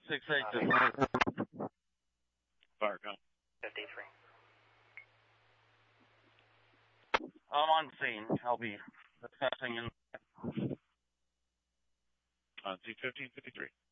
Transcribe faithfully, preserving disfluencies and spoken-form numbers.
six eight to fire. Fire, go. fifty-three. I'm on scene. I'll be assessing in. On C fifteen fifty-three.